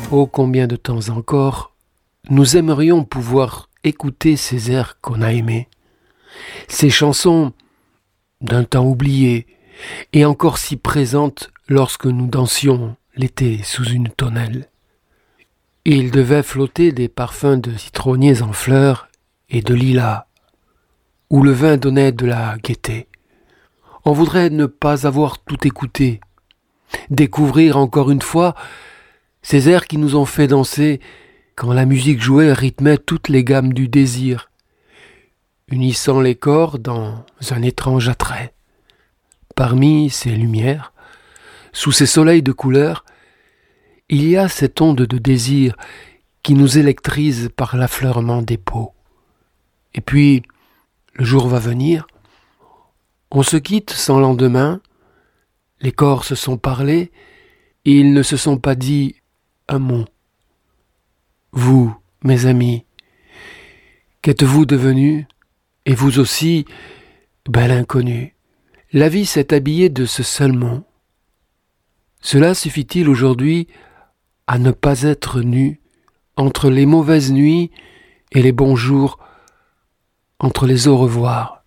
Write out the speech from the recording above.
Oh, combien de temps encore nous aimerions pouvoir écouter ces airs qu'on a aimés, ces chansons d'un temps oublié et encore si présentes lorsque nous dansions l'été sous une tonnelle. Il devait flotter des parfums de citronniers en fleurs et de lilas, où le vin donnait de la gaieté. On voudrait ne pas avoir tout écouté, découvrir encore une fois ces airs qui nous ont fait danser quand la musique jouait et rythmait toutes les gammes du désir, unissant les corps dans un étrange attrait. Parmi ces lumières, sous ces soleils de couleur, il y a cette onde de désir qui nous électrise par l'affleurement des peaux. Et puis, le jour va venir, on se quitte sans lendemain, les corps se sont parlé et ils ne se sont pas dit un mot. Vous, mes amis, qu'êtes-vous devenus, et vous aussi, belle inconnue? La vie s'est habillée de ce seul mot. Cela suffit-il aujourd'hui à ne pas être nu entre les mauvaises nuits et les bons jours, entre les au revoir?